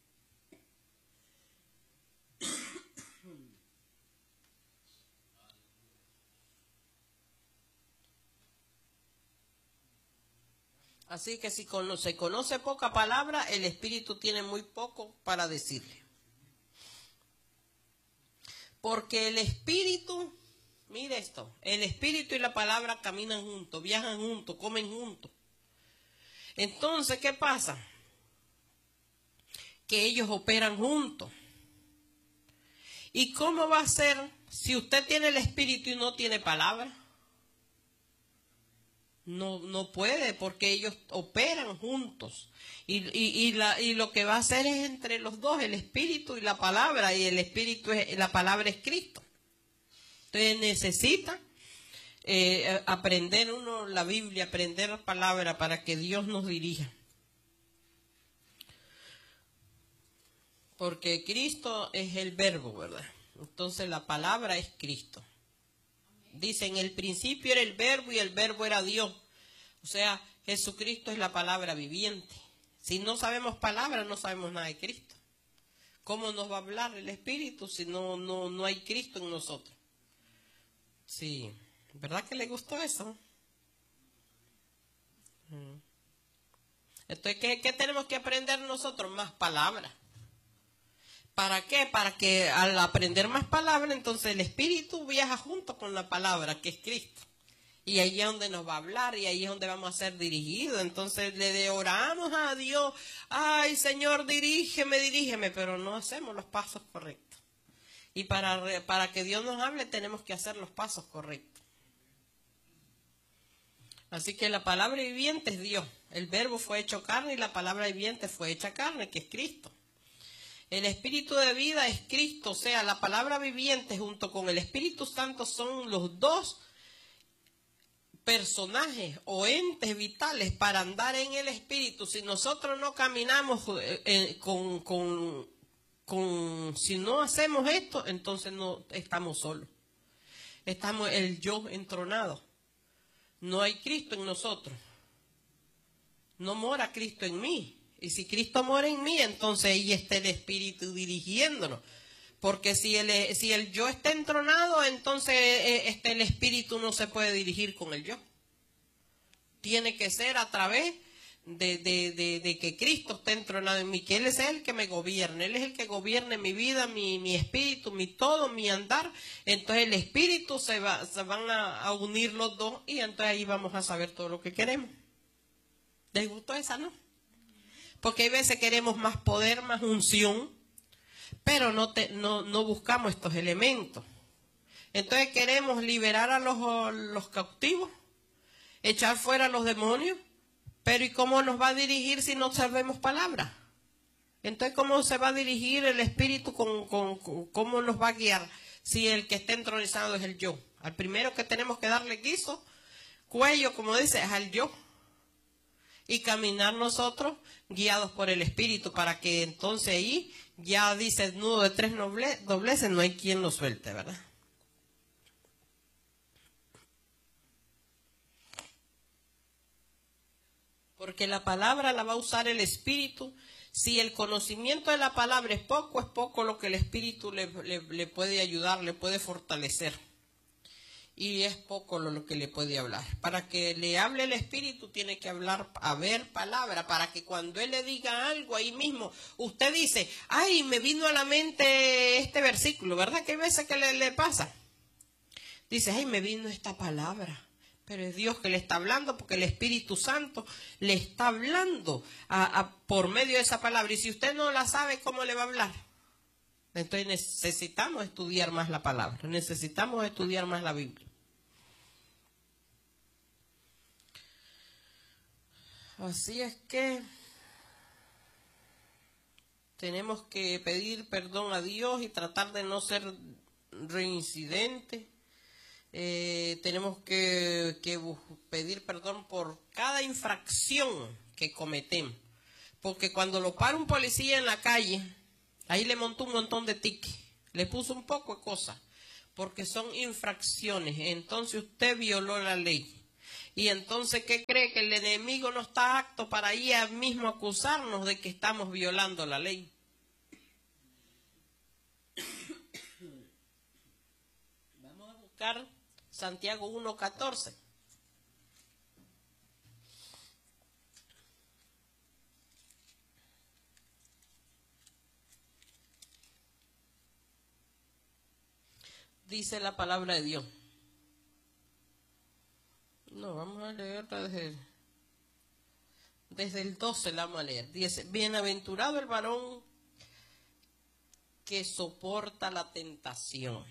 Así que si se conoce poca palabra, el Espíritu tiene muy poco para decirle. Porque el Espíritu, mire esto, el Espíritu y la palabra caminan juntos, viajan juntos, comen juntos. Entonces, ¿qué pasa? Que ellos operan juntos. ¿Y cómo va a ser si usted tiene el Espíritu y no tiene palabra? No puede, porque ellos operan juntos. Y lo que va a hacer es entre los dos, el Espíritu y la palabra. Y el Espíritu, la palabra es Cristo. Entonces necesita aprender uno la Biblia, aprender la palabra para que Dios nos dirija. Porque Cristo es el verbo, ¿verdad? Entonces la palabra es Cristo. Dice, en el principio era el verbo y el verbo era Dios. O sea, Jesucristo es la palabra viviente. Si no sabemos palabra, no sabemos nada de Cristo. ¿Cómo nos va a hablar el Espíritu si no hay Cristo en nosotros? Sí, ¿verdad que le gustó eso? Entonces, ¿qué tenemos que aprender nosotros? Más palabras. ¿Para qué? Para que al aprender más palabras, entonces el Espíritu viaja junto con la palabra, que es Cristo. Y ahí es donde nos va a hablar, y ahí es donde vamos a ser dirigidos. Entonces le oramos a Dios, ay Señor, dirígeme, pero no hacemos los pasos correctos. Y para que Dios nos hable tenemos que hacer los pasos correctos. Así que la palabra viviente es Dios. El verbo fue hecho carne y la palabra viviente fue hecha carne, que es Cristo. El Espíritu de vida es Cristo, o sea, la palabra viviente junto con el Espíritu Santo son los dos personajes o entes vitales para andar en el Espíritu. Si nosotros no caminamos si no hacemos esto, entonces no estamos solos. Estamos el yo entronado. No hay Cristo en nosotros. No mora Cristo en mí. Y si Cristo mora en mí, entonces ahí está el Espíritu dirigiéndonos. Porque si el yo está entronado, entonces el Espíritu no se puede dirigir con el yo. Tiene que ser a través de que Cristo esté entronado en mí, que Él es el que me gobierne. Él es el que gobierne mi vida, mi espíritu, mi todo, mi andar. Entonces el Espíritu se van a unir los dos y entonces ahí vamos a saber todo lo que queremos. ¿Les gustó esa, no? Porque hay veces queremos más poder, más unción, pero no buscamos estos elementos. Entonces queremos liberar a los cautivos, echar fuera a los demonios, pero ¿y cómo nos va a dirigir si no sabemos palabras? Entonces, ¿cómo se va a dirigir el Espíritu? ¿Cómo nos va a guiar si el que está entronizado es el yo? Al primero que tenemos que darle guiso, cuello, como dice, es al yo. Y caminar nosotros guiados por el Espíritu para que entonces ahí ya dice el nudo de tres dobleces, no hay quien lo suelte, ¿verdad? Porque la palabra la va a usar el Espíritu. Si el conocimiento de la palabra es poco lo que el Espíritu le puede ayudar, le puede fortalecer. Y es poco lo que le puede hablar. Para que le hable el Espíritu tiene que haber palabra, para que cuando Él le diga algo ahí mismo, usted dice, ay, me vino a la mente este versículo, ¿verdad? Que hay veces que le pasa. Dice, ay, me vino esta palabra. Pero es Dios que le está hablando, porque el Espíritu Santo le está hablando por medio de esa palabra. Y si usted no la sabe, ¿cómo le va a hablar? Entonces necesitamos estudiar más la palabra, necesitamos estudiar más la Biblia. Así es que tenemos que pedir perdón a Dios y tratar de no ser reincidentes. Tenemos que pedir perdón por cada infracción que cometemos. porque cuando lo para un policía en la calle, ahí le montó un montón de tickets, le puso un poco de cosas, porque son infracciones. Entonces usted violó la ley. Y entonces, ¿qué cree? Que el enemigo no está apto para ir a mismo acusarnos de que estamos violando la ley. Vamos a buscar Santiago 1:14. Dice la palabra de Dios. No, vamos a leer desde el 12, la vamos a leer. Dice, bienaventurado el varón que soporta la tentación,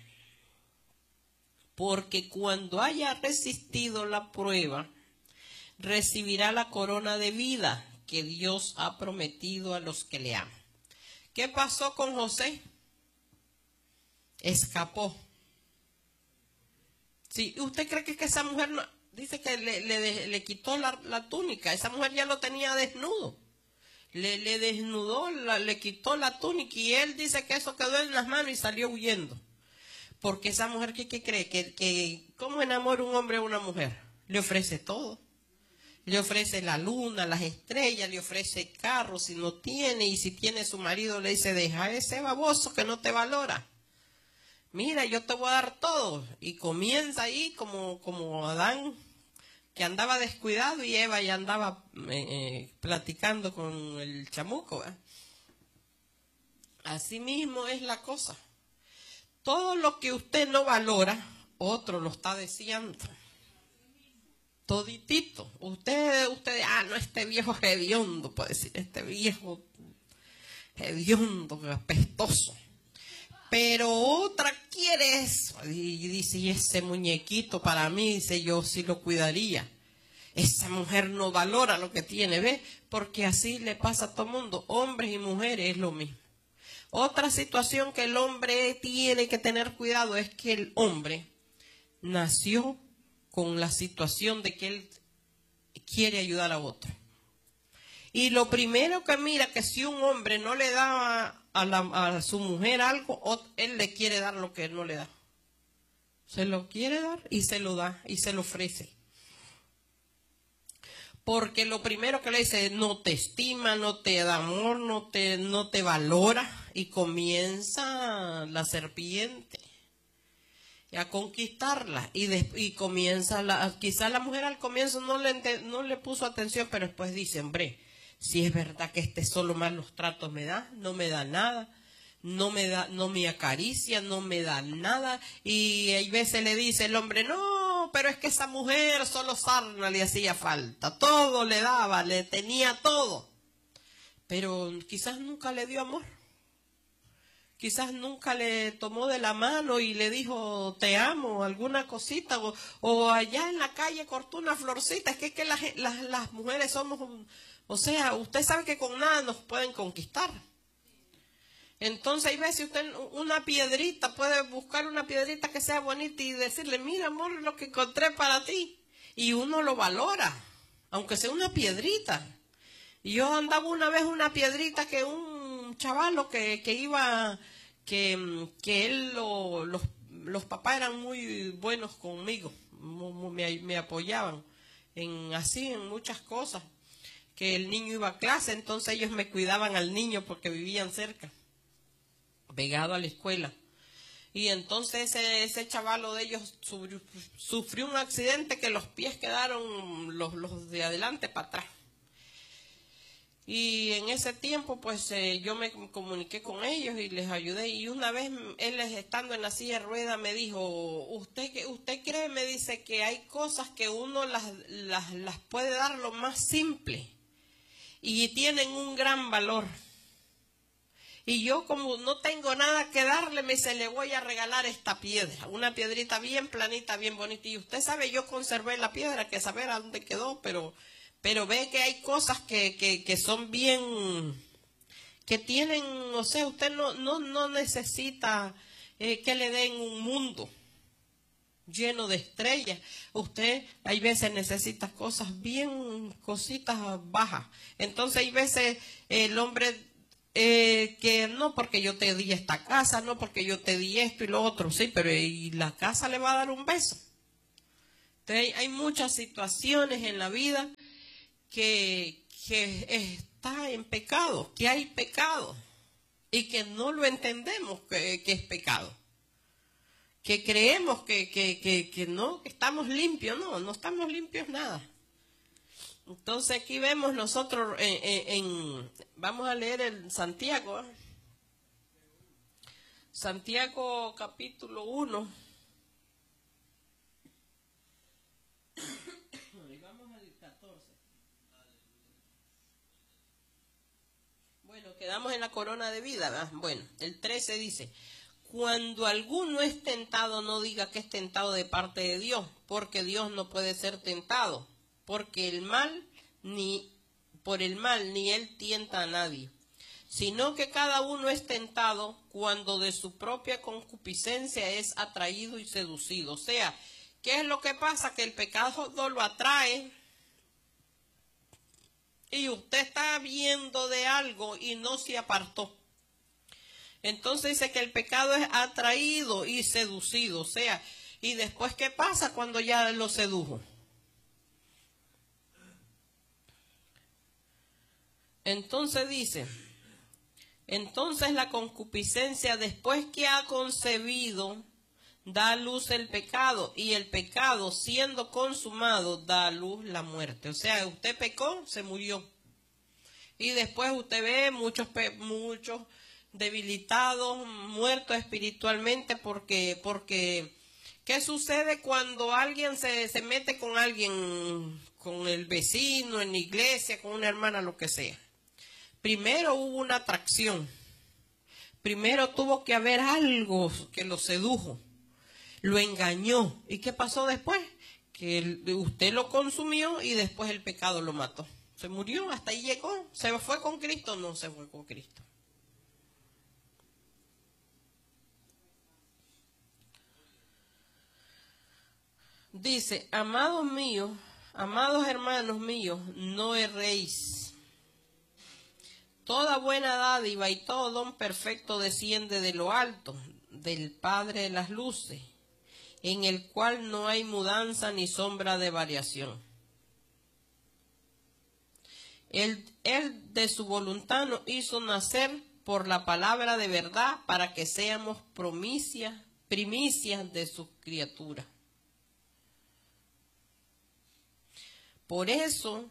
porque cuando haya resistido la prueba, recibirá la corona de vida que Dios ha prometido a los que le aman. ¿Qué pasó con José? Escapó. Sí, ¿usted cree que esa mujer no, dice que le quitó la túnica? Esa mujer ya lo tenía desnudo. Le desnudó, le quitó la túnica y él dice que eso quedó en las manos y salió huyendo. Porque esa mujer, ¿qué cree? Que ¿cómo enamora un hombre a una mujer? Le ofrece todo. Le ofrece la luna, las estrellas, le ofrece carros si no tiene, y si tiene su marido le dice, deja ese baboso que no te valora. Mira, yo te voy a dar todo. Y comienza ahí como Adán, que andaba descuidado, y Eva ya andaba platicando con el chamuco, ¿eh? Así mismo es la cosa. Todo lo que usted no valora, otro lo está deseando. Toditito. Usted, no, este viejo hediondo, puede decir, este viejo hediondo, apestoso. Pero otra quiere eso. Y dice, y ese muñequito para mí, dice, yo sí lo cuidaría. Esa mujer no valora lo que tiene, ¿ves? Porque así le pasa a todo el mundo. Hombres y mujeres es lo mismo. Otra situación que el hombre tiene que tener cuidado es que el hombre nació con la situación de que él quiere ayudar a otro. Y lo primero que mira, que si un hombre no le da a su mujer algo, él le quiere dar lo que él no le da. Se lo quiere dar y se lo da y se lo ofrece. Porque lo primero que le dice, no te estima, no te da amor, no te valora. Y comienza la serpiente a conquistarla. Y comienza, quizás la mujer al comienzo no le puso atención, pero después dice, hombre, si es verdad que este solo malos tratos me da, no me da nada. No me acaricia, no me da nada. Y hay veces le dice el hombre, no, pero es que esa mujer solo sarna le hacía falta. Todo le daba, le tenía todo. Pero quizás nunca le dio amor. Quizás nunca le tomó de la mano y le dijo, te amo, alguna cosita. O allá en la calle cortó una florcita. Es que las mujeres somos, o sea, usted sabe que con nada nos pueden conquistar. Entonces hay veces usted una piedrita, puede buscar una piedrita que sea bonita y decirle, mira amor, lo que encontré para ti. Y uno lo valora, aunque sea una piedrita. Y yo andaba una vez una piedrita que un chavalo que iba, que él, los papás eran muy buenos conmigo, me apoyaban en muchas cosas. Que el niño iba a clase, entonces ellos me cuidaban al niño porque vivían cerca, pegado a la escuela. Y entonces ese chavalo de ellos sufrió un accidente que los pies quedaron los de adelante para atrás. Y en ese tiempo pues yo me comuniqué con ellos y les ayudé. Y una vez él estando en la silla de ruedas me dijo, usted cree, me dice, que hay cosas que uno las puede dar lo más simple y tienen un gran valor. Y yo, como no tengo nada que darle, me dice, le voy a regalar esta piedra, una piedrita bien planita, bien bonita. Y usted sabe, yo conservé la piedra, que saber a dónde quedó, pero ve que hay cosas que son bien, que tienen, o sea, usted no necesita que le den un mundo. lleno de estrellas. Usted hay veces necesita cositas bajas. Entonces hay veces el hombre que no porque yo te di esta casa, no porque yo te di esto y lo otro, sí, pero ¿y la casa le va a dar un beso? Entonces hay muchas situaciones en la vida que está en pecado, que hay pecado y que no lo entendemos que es pecado. Que creemos que no, que estamos limpios. No estamos limpios nada. Entonces aquí vemos nosotros, vamos a leer el Santiago. Santiago capítulo 1. Vamos al 14. Bueno, quedamos en la corona de vida, ¿verdad? Bueno, el 13 dice: cuando alguno es tentado, no diga que es tentado de parte de Dios, porque Dios no puede ser tentado, porque por el mal ni él tienta a nadie, sino que cada uno es tentado cuando de su propia concupiscencia es atraído y seducido. O sea, ¿qué es lo que pasa? Que el pecado no lo atrae y usted está viendo de algo y no se apartó. Entonces dice que el pecado es atraído y seducido, o sea, ¿y después qué pasa cuando ya lo sedujo? Entonces dice, entonces la concupiscencia después que ha concebido da a luz el pecado, y el pecado siendo consumado da a luz la muerte. O sea, usted pecó, se murió. Y después usted ve muchos debilitados, muertos espiritualmente, porque ¿qué sucede cuando alguien se mete con alguien, con el vecino, en la iglesia, con una hermana, lo que sea? Primero hubo una atracción, primero tuvo que haber algo que lo sedujo, lo engañó. ¿Y qué pasó después? Que usted lo consumió y después el pecado lo mató. Se murió, hasta ahí llegó. ¿Se fue con Cristo? No se fue con Cristo. Dice, amados míos, amados hermanos míos, no erréis. Toda buena dádiva y todo don perfecto desciende de lo alto, del Padre de las luces, en el cual no hay mudanza ni sombra de variación. Él de su voluntad nos hizo nacer por la palabra de verdad para que seamos primicias de sus criaturas. Por esto,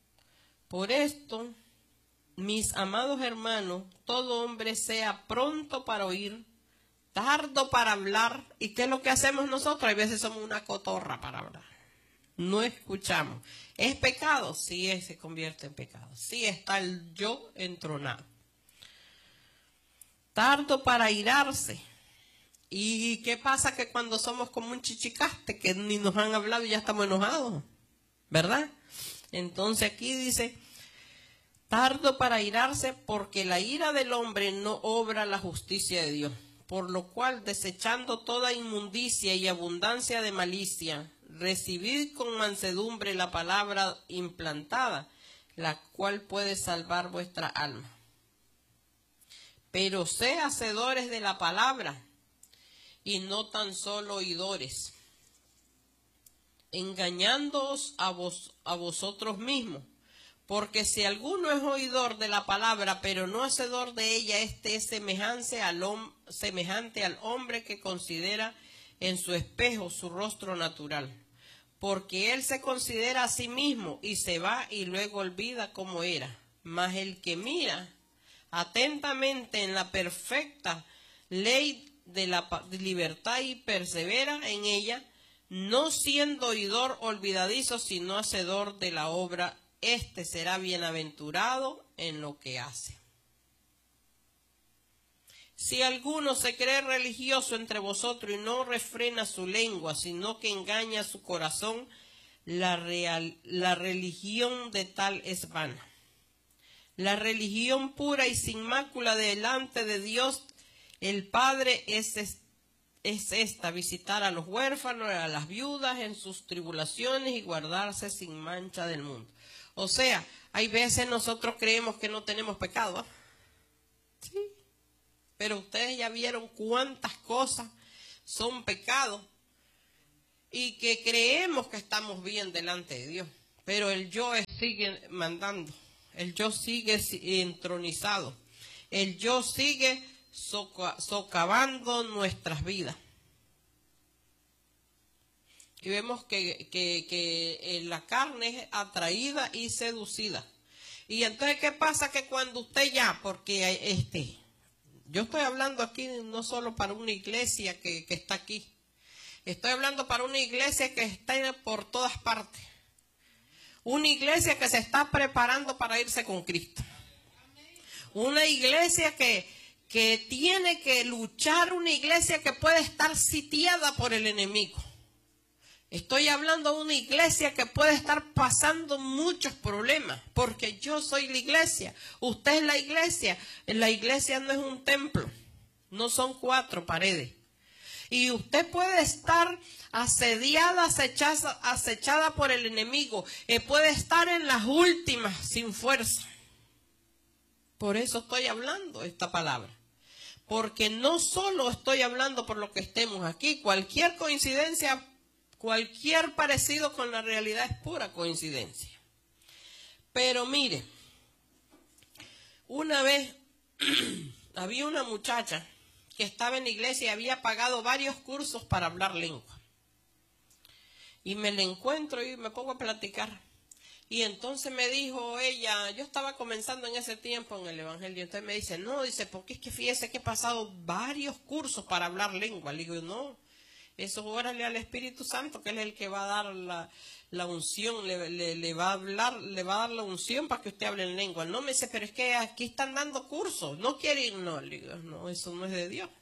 mis amados hermanos, todo hombre sea pronto para oír, tardo para hablar. ¿Y qué es lo que hacemos nosotros? A veces somos una cotorra para hablar. No escuchamos. ¿Es pecado? Sí, se convierte en pecado. Sí, está el yo entronado. Tardo para irarse. ¿Y qué pasa? Que cuando somos como un chichicaste, que ni nos han hablado y ya estamos enojados, ¿verdad? Entonces aquí dice, tardo para irarse, porque la ira del hombre no obra la justicia de Dios. Por lo cual, desechando toda inmundicia y abundancia de malicia, recibid con mansedumbre la palabra implantada, la cual puede salvar vuestra alma. Pero sé hacedores de la palabra, y no tan solo oidores, engañándoos a vosotros mismos. Porque si alguno es oidor de la palabra, pero no hacedor de ella, este es semejante al hombre que considera en su espejo su rostro natural. Porque él se considera a sí mismo y se va y luego olvida cómo era. Mas el que mira atentamente en la perfecta ley de la libertad y persevera en ella, no siendo oidor olvidadizo, sino hacedor de la obra, este será bienaventurado en lo que hace. Si alguno se cree religioso entre vosotros y no refrena su lengua, sino que engaña su corazón, la religión de tal es vana. La religión pura y sin mácula delante de Dios el Padre es es esta: visitar a los huérfanos, a las viudas en sus tribulaciones y guardarse sin mancha del mundo. O sea, hay veces nosotros creemos que no tenemos pecado, ¿eh? Sí, pero ustedes ya vieron cuántas cosas son pecados y que creemos que estamos bien delante de Dios, pero el yo sigue mandando, el yo sigue entronizado, el yo sigue socavando nuestras vidas. Y vemos que la carne es atraída y seducida. Y entonces, ¿qué pasa? Que cuando usted ya, porque yo estoy hablando aquí no solo para una iglesia que está aquí, estoy hablando para una iglesia que está por todas partes. Una iglesia que se está preparando para irse con Cristo. Una iglesia que tiene que luchar, una iglesia que puede estar sitiada por el enemigo. Estoy hablando de una iglesia que puede estar pasando muchos problemas, porque yo soy la iglesia, usted es la iglesia. La iglesia no es un templo, no son 4 paredes. Y usted puede estar asediada, acechada por el enemigo, puede estar en las últimas sin fuerza. Por eso estoy hablando esta palabra. Porque no solo estoy hablando por lo que estemos aquí, cualquier coincidencia, cualquier parecido con la realidad es pura coincidencia. Pero mire, una vez había una muchacha que estaba en la iglesia y había pagado varios cursos para hablar lengua. Y me la encuentro y me pongo a platicar. Y entonces me dijo ella, yo estaba comenzando en ese tiempo en el evangelio, entonces me dice, no, dice, porque es que fíjese que he pasado varios cursos para hablar lengua. Le digo, no, eso órale al Espíritu Santo, que él es el que va a dar la unción, le va a dar la unción para que usted hable en lengua. No, me dice, pero es que aquí están dando cursos, no quiere ir. No, le digo, no, eso no es de Dios.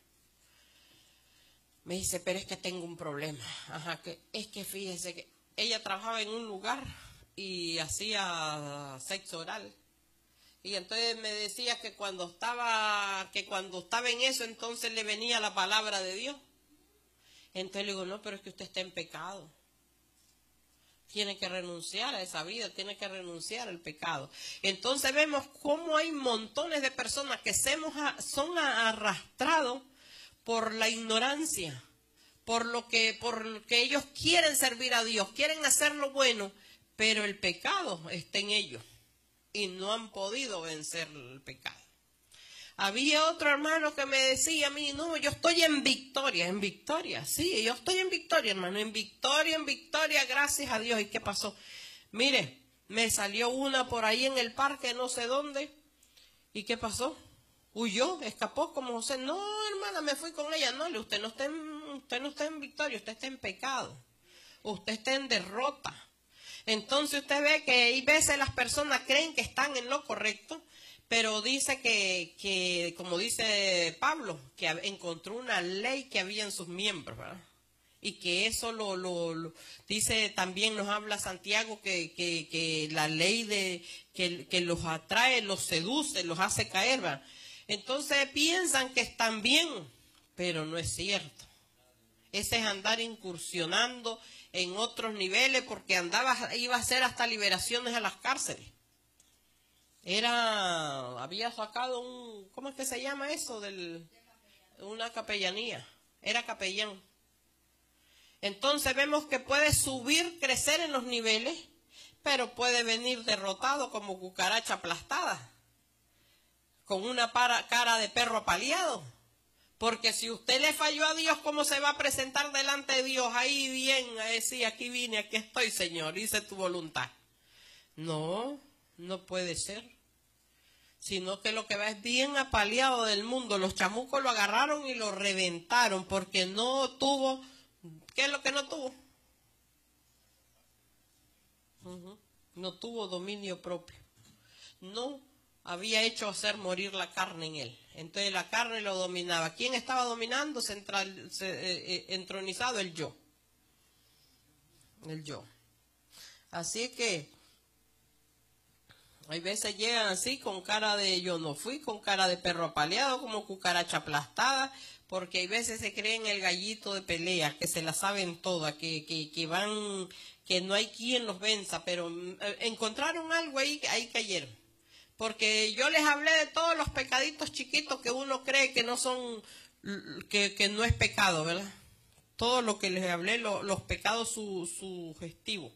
Me dice, pero es que tengo un problema. Ajá, que es que fíjese que ella trabajaba en un lugar y hacía sexo oral. Y entonces me decía que cuando estaba en eso, entonces le venía la palabra de Dios. Entonces le digo, no, pero es que usted está en pecado. Tiene que renunciar a esa vida, tiene que renunciar al pecado. Entonces vemos cómo hay montones de personas que son arrastrados por la ignorancia, por lo que ellos quieren servir a Dios, quieren hacer lo bueno, pero el pecado está en ellos y no han podido vencer el pecado. Había otro hermano que me decía a mí, no, yo estoy en victoria, sí, yo estoy en victoria, hermano, en victoria, gracias a Dios. ¿Y qué pasó? Mire, me salió una por ahí en el parque, no sé dónde, ¿y qué pasó? Huyó, escapó como José. No, hermana, me fui con ella. No, usted no está en victoria, usted está en pecado, usted está en derrota. Entonces usted ve que hay veces las personas creen que están en lo correcto, pero dice que como dice Pablo, que encontró una ley que había en sus miembros, ¿verdad? Y que eso dice, también nos habla Santiago, que la ley que los atrae, los seduce, los hace caer, ¿verdad? Entonces piensan que están bien, pero no es cierto. Ese es andar incursionando en otros niveles, porque iba a hacer hasta liberaciones a las cárceles. Había sacado ¿cómo es que se llama eso? Una capellanía. Era capellán. Entonces vemos que puede subir, crecer en los niveles, pero puede venir derrotado como cucaracha aplastada, con una cara de perro apaleado. Porque si usted le falló a Dios, ¿cómo se va a presentar delante de Dios? Ahí bien, a decir, aquí vine, aquí estoy, Señor, hice tu voluntad. No, no puede ser. Sino que lo que va es bien apaleado del mundo. Los chamucos lo agarraron y lo reventaron porque no tuvo. ¿Qué es lo que no tuvo? No tuvo dominio propio. No había hecho hacer morir la carne en él. Entonces la carne lo dominaba. ¿Quién estaba dominando? Entronizado el yo. El yo. Así que Hay veces llegan así con cara de yo no fui, con cara de perro apaleado, como cucaracha aplastada, porque hay veces se creen el gallito de pelea, que se la saben todas, que van, que no hay quien los venza, pero encontraron algo ahí cayeron. Porque yo les hablé de todos los pecaditos chiquitos que uno cree que no son, que no es pecado, ¿verdad? Todo lo que les hablé, los pecados subjetivos.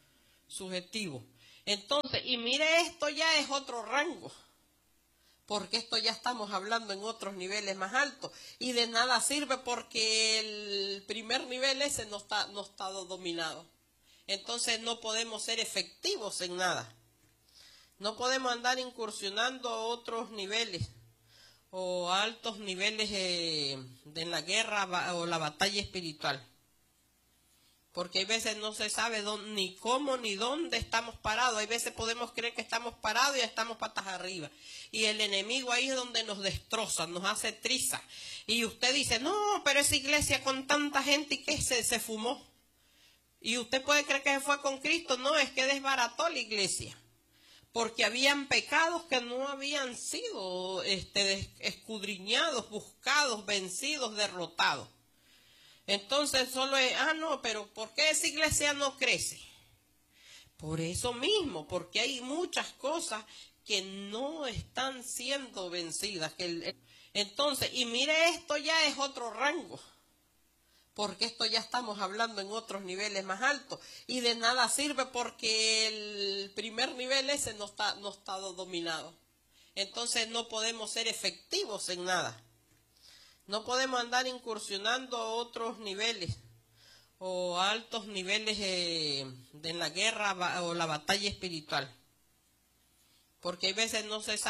Entonces, y mire, esto ya es otro rango, porque esto ya estamos hablando en otros niveles más altos, y de nada sirve porque el primer nivel ese no está dominado. Entonces no podemos ser efectivos en nada. No podemos andar incursionando a otros niveles o a altos niveles de la guerra o la batalla espiritual. Porque hay veces no se sabe ni cómo ni dónde estamos parados. Hay veces podemos creer que estamos parados y estamos patas arriba. Y el enemigo ahí es donde nos destroza, nos hace triza. Y usted dice, no, pero esa iglesia con tanta gente, ¿y qué? Se fumó. Y usted puede creer que se fue con Cristo. No, es que desbarató la iglesia. Porque habían pecados que no habían sido escudriñados, buscados, vencidos, derrotados. Entonces solo es, no, pero ¿por qué esa iglesia no crece? Por eso mismo, porque hay muchas cosas que no están siendo vencidas. Entonces, y mire, esto ya es otro rango, porque esto ya estamos hablando en otros niveles más altos, y de nada sirve porque el primer nivel ese no está dominado. Entonces no podemos ser efectivos en nada. No podemos andar incursionando a otros niveles o a altos niveles de la guerra o la batalla espiritual. Porque hay veces no se sabe